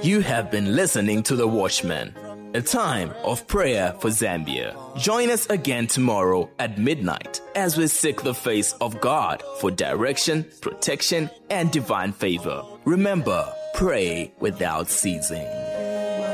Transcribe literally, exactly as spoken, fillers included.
You have been listening to The Watchman, a time of prayer for Zambia. Join us again tomorrow at midnight as we seek the face of God for direction, protection, and divine favor. Remember, pray without ceasing.